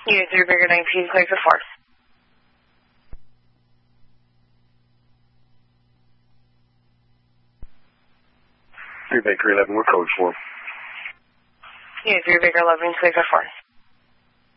Unit 3 Baker 19, clear for 4. Baker 11, we're code 4. Unit 3 Baker 11, clear for 4.